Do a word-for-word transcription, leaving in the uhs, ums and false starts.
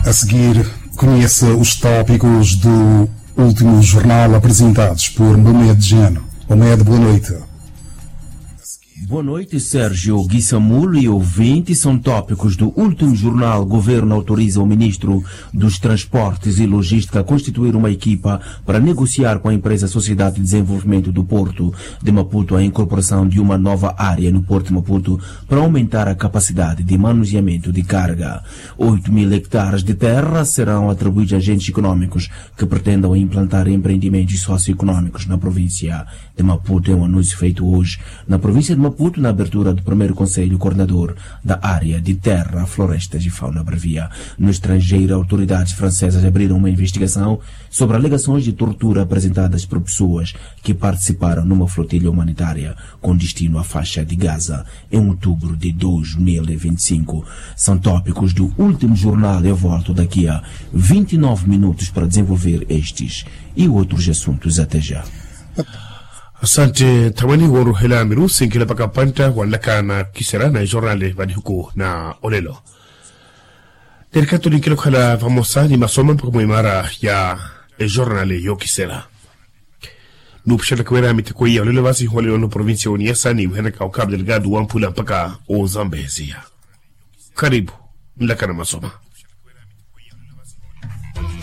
A seguir, conheça os tópicos do último jornal apresentados por Mohamed Geno. Mohamed, boa noite. Boa noite, Sérgio Guissamulo e ouvinte. São tópicos do último jornal. O governo autoriza o ministro dos Transportes e Logística a constituir uma equipa para negociar com a empresa Sociedade de Desenvolvimento do Porto de Maputo a incorporação de uma nova área no Porto de Maputo para aumentar a capacidade de manuseamento de carga. oito mil hectares de terra serão atribuídos a agentes econômicos que pretendam implantar empreendimentos socioeconômicos na província de Maputo. É um anúncio feito hoje na província de Maputo, na abertura do primeiro Conselho Coordenador da Área de Terra, Florestas e Fauna Brevia. No estrangeiro, autoridades francesas abriram uma investigação sobre alegações de tortura apresentadas por pessoas que participaram numa flotilha humanitária com destino à faixa de Gaza em outubro de dois mil e vinte e cinco. São tópicos do último jornal. Eu volto daqui a vinte e nove minutos para desenvolver estes e outros assuntos. Até já. Asante tamani woru hela miru sinkila paka panta walaka na kisera na jornale bani huko na olelo. Terkato ni kilo kala famosa ni masoma mpaka imara ya e jornale yo kisera. Nupshala kwera mitiko ya olelo basi olelo no provincia uniesa ni wena ka ukab delgado wampula mpaka o Zambezia. Karibu, nlaka na masoma.